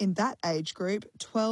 In that age group,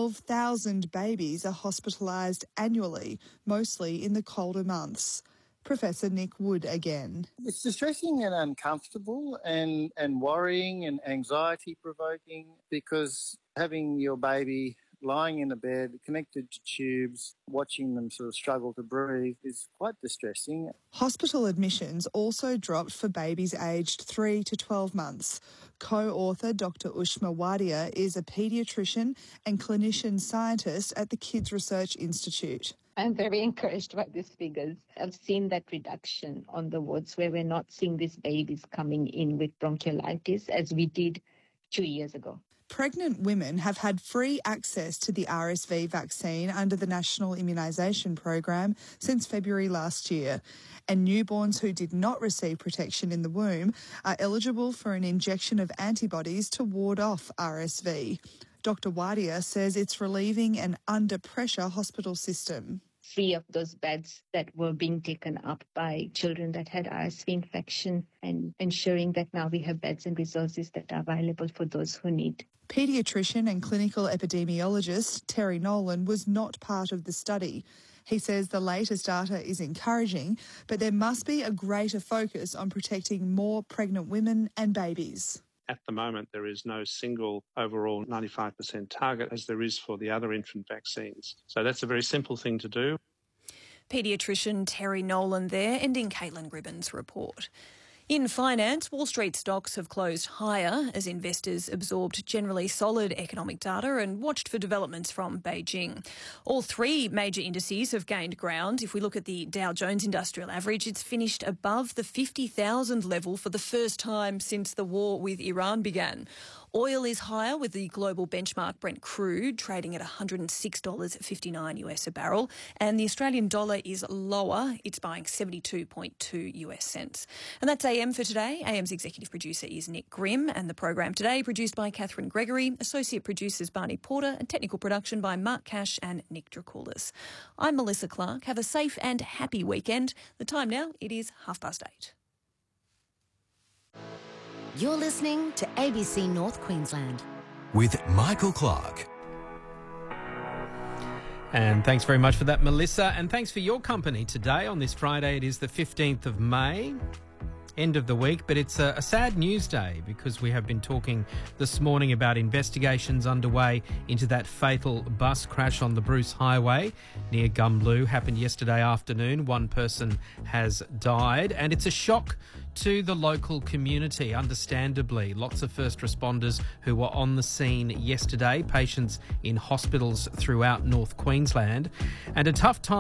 12,000 babies are hospitalised annually, mostly in the colder months. Professor Nick Wood again. It's distressing and uncomfortable and worrying and anxiety-provoking because having your baby lying in a bed, connected to tubes, watching them sort of struggle to breathe is quite distressing. Hospital admissions also dropped for babies aged 3 to 12 months. Co-author Dr Ushma Wadia is a paediatrician and clinician scientist at the Kids Research Institute. I'm very encouraged by these figures. I've seen that reduction on the wards where we're not seeing these babies coming in with bronchiolitis as we did 2 years ago. Pregnant women have had free access to the RSV vaccine under the National Immunisation Program since February last year, and newborns who did not receive protection in the womb are eligible for an injection of antibodies to ward off RSV. Dr Wadia says it's relieving an under-pressure hospital system. 3 of those beds that were being taken up by children that had RSV infection, and ensuring that now we have beds and resources that are available for those who need. Paediatrician and clinical epidemiologist Terry Nolan was not part of the study. He says the latest data is encouraging, but there must be a greater focus on protecting more pregnant women and babies. At the moment, there is no single overall 95% target as there is for the other infant vaccines. So that's a very simple thing to do. Paediatrician Terry Nolan there, ending Caitlin Gribbon's report. In finance, Wall Street stocks have closed higher as investors absorbed generally solid economic data and watched for developments from Beijing. All 3 major indices have gained ground. If we look at the Dow Jones Industrial Average, it's finished above the 50,000 level for the first time since the war with Iran began. Oil is higher with the global benchmark Brent crude trading at $106.59 US a barrel, and the Australian dollar is lower. It's buying 72.2 US cents. And that's AM for today. AM's executive producer is Nick Grimm, and the program today produced by Catherine Gregory, associate producers Barney Porter, and technical production by Mark Cash and Nick Dracoulis. I'm Melissa Clark. Have a safe and happy weekend. The time now, it is 8:30. You're listening to ABC North Queensland. With Michael Clark. And thanks very much for that, Melissa. And thanks for your company today on this Friday. It is the 15th of May. End of the week, but it's a sad news day because we have been talking this morning about investigations underway into that fatal bus crash on the Bruce Highway near Gumbloo. Happened yesterday afternoon. 1 person has died, and it's a shock to the local community, understandably. Lots of first responders who were on the scene yesterday, patients in hospitals throughout North Queensland, and a tough time